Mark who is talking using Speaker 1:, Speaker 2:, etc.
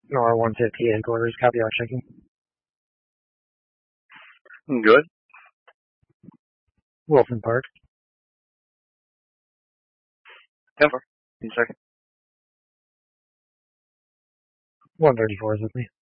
Speaker 1: NOR 150 headquarters, copy out checking.
Speaker 2: Good.
Speaker 1: Wilson Park.
Speaker 2: 10-4. 1 second.
Speaker 1: 134 is with me.